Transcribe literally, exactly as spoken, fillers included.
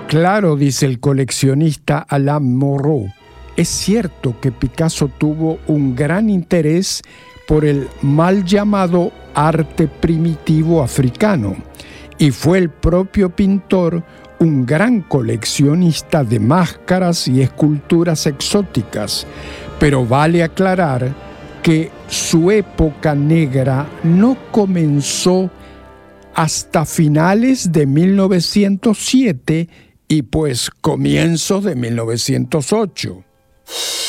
Claro, dice el coleccionista Alain Moreau, es cierto que Picasso tuvo un gran interés por el mal llamado arte primitivo africano, y fue el propio pintor un gran coleccionista de máscaras y esculturas exóticas, pero vale aclarar que su época negra no comenzó hasta finales de mil novecientos siete y pues comienzos de mil novecientos ocho.